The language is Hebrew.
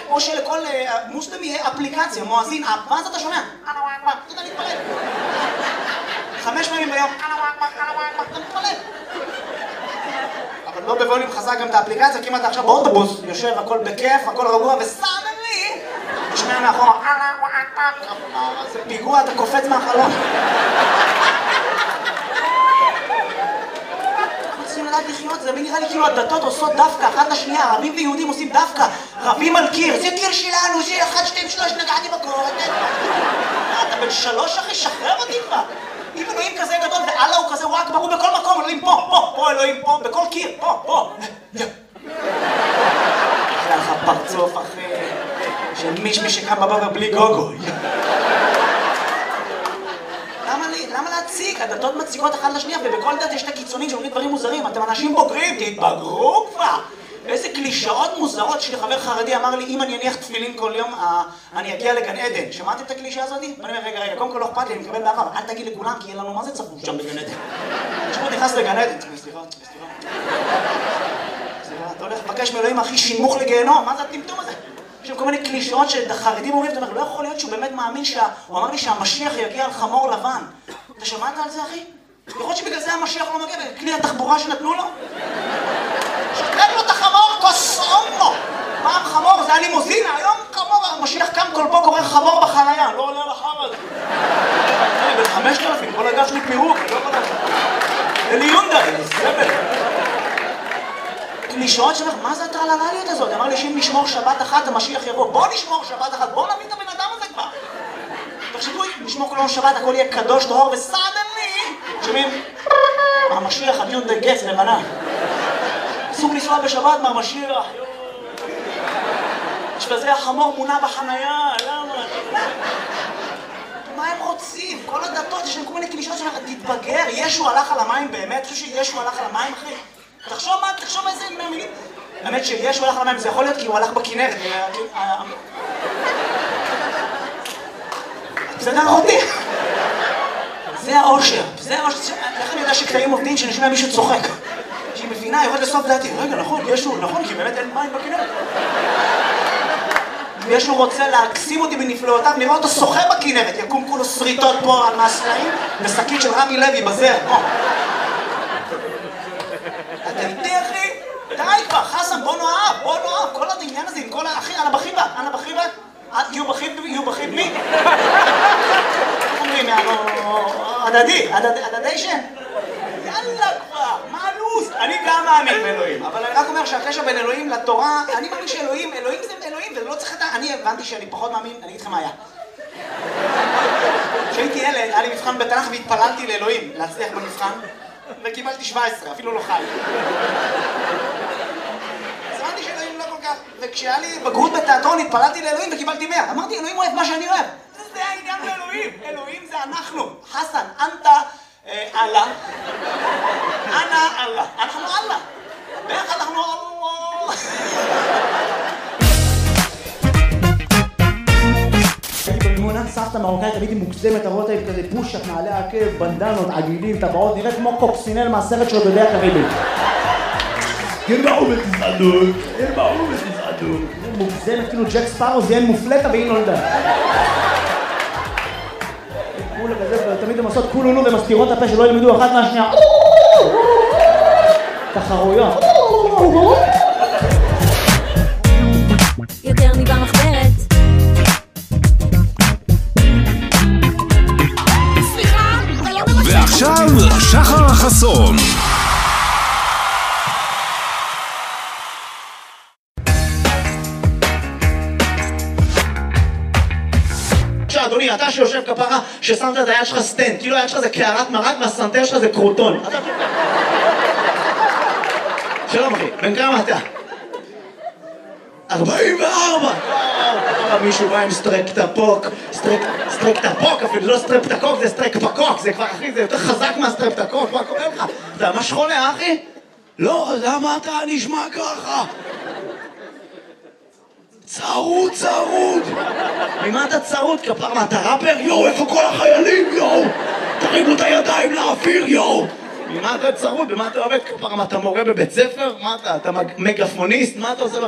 או שלכל מוסלמי יהיה אפליקציה, מואזין אפ, ואז אתה שומע, אתה מתפלל. 5 פעמים ביום, אתה מתפלל. אבל לא בווליום חזק גם את האפליקציה, כי אם אתה עכשיו באוטובוס, יושב, הכל בכיף, הכל רגוע, וסאנלי, תשמע מאחורה, זה פיגוע, אתה קופץ מהחלון. רוצים לדעת לחיות, זה נראה לי כאילו הדתות עושות דווקא, אחת לשנייה, ערבים ויהודים עושים דווקא, רבים על קיר, זה קיר שלנו, זה 1, 2, 3, נגעתי בקור, אתה בן 3 אחי, שחרר אותי כבר. אם אלוהים כזה גדול ואללה הוא כזה וואק ברור בכל מקום, אלוהים פה אלוהים פה, בכל קיר, פה. אחלה לך פרצוף אחי, של מישמי שקם בבוקר בלי גוגו. למה להציג? הדתות מציגות אחת לשנייה, ובכל דת יש את הקיצונים שאומרים דברים מוזרים. אתם אנשים בוגרים, תתבגרו כבר! ואיזה קלישאות מוזרות. שלי חבר חרדי אמר לי, אם אני אניח תפילין כל יום, אני אגיע לגן עדן. שמעתם את הקלישה הזאת? ואני אומר, רגע, קודם כל לא אכפת לי, אני מקבל בעבר, אל תגיד לכולם, כי אין לנו מה זה צפוף שם בגן עדן. כשהוא נכנס לגן עדן, סליחה. אתה הולך לבקש מאלוהים הכי שימוך לגיהנום, מה זה הטמטום הזה? יש כל מיני קלישאות שהחרדים אומרים, אתה אומר, לא יכול להיות שהוא באמת מאמין הוא אמר לי שהמשיח יגיע על חמור לבן. אתה שמעת על זה, אחי? יכול להיות שבגלל זה המשיח לא מגיע, בכלי התחבורה שנתנו לו? שתן לו את החמור, כוסום לו! פעם חמור, זה היה לימוזינה, היום חמור, המשיח קם כל פה קורא חמור בחנייה, לא עולה לחם הזה. אני בן 5,000, כל הגב שלי פירוק, אני לא יכול לדעת. אלי יונדאי, סבל. קלישאות שלך, מה זה הטרללליות הזאת? אמר לי שאם נשמור שבת אחת, המשיח יבוא. בוא נשמור שבת אחת, בוא נביא את הבן אדם הזה כבר. תחשבו, נשמור כל יום שבת, הכל יהיה קדוש, טהור וסדני. שומעים? המשיח, הדיונדאי גץ, לבנה. אסור לנסוע בשבת מהמשיח. יש בזה החמור מונע בחנייה, למה? מה הם רוצים? כל הדתות, יש להם כל מיני קלישאות שלך, תתבגר. ישו הלך על המים באמת? חושב שישו הלך על המים, אחי? תחשוב איזה מילים. האמת שישו הלך על המים, זה יכול להיות כי הוא הלך בכנרת. זה נראה אותי. זה האושר. איך אני יודע שקטעים עובדים שנשמע מישהו צוחק? שהיא מבינה, יורד לסוף דעתי. רגע, נכון, ישו, נכון, כי באמת אין מים בכנרת. ישו רוצה להקסים אותי בנפלאותיו, נראה אותו שוחה בכנרת, יקום כולו שריטות פה על מהסלעים, ושקית של רמי לוי בזר. אתה איתי, אחי? די כבר, חסן, בוא נאהב, כל העניין הזה עם כל האחי, אנה בחיבה? יהיו בחיב מי? אומרים, הדדי שם? יאללה כבר, מה הלו"ז? אני גם מאמין באלוהים, אבל אני רק אומר שהקשר בין אלוהים לתורה, אני מאמין שאלוהים זה אלוהים, ולא צריך את אני הבנתי שאני פחות מאמין, אני אגיד לכם מה היה. כשהייתי ילד, היה לי מבחן בתנ"ך והתפללתי לאלוהים להצליח במבחן, וקיבלתי 17, אפילו לא חי. אז הבנתי שאלוהים לא כל כך, וכשהיה לי בגרות בתיאטרון התפללתי לאלוהים וקיבלתי 100. אמרתי, אלוהים אוהב מה שאני אוהב. זה העניין לאלוהים, אלוהים זה אנחנו. חסן, אנטה, אללה. אנא אללה. אנחנו אללה. ביחד אנחנו אללה. הייתי במימונה, סבתא מרוקאית, תמיד היא מוקסמת, הרואות היית כזה פושט, נעלי עקב, בנדנות, עגילים, טבעות, נראית כמו קוקסינל מהסרט של דודי הקריבים. גמרו בתזעדות. מוקסמת, כאילו ג'ק ספארו זיין מופלטה והיא נולדה. כולה כזה, תמיד הן עושות כולונו ומסתירות את הפה שלא ילמדו אחת מהשנייה. תחרויות. יותר מבמחברת. ועכשיו שחר חסון. אדוני, אתה שיושב כפרה ששמת את היד שלך סטנד, כאילו היד שלך זה קערת מרק והסנטר שלך זה קרוטון. שלום אחי, בן כמה אתה? 44! מישהו בא עם סטרפטפוק, סטרפטפוק אפילו, זה לא סטרפטקוק, זה סטרפטפוק, זה כבר אחי, זה יותר חזק מהסטרפטקוק, מה קורה לך? אתה ממש חולה אחי? לא, למה אתה נשמע ככה? צרוד. ממה אתה צרוד? כפר, מה אתה ראפר? יואו, איפה כל החיילים? יואו, תרימו את הידיים לאוויר, יואו. ממה אתה צרוד? במה אתה עובד? כפר, מה אתה מורה בבית ספר? מה אתה מגפוניסט? מה אתה עושה?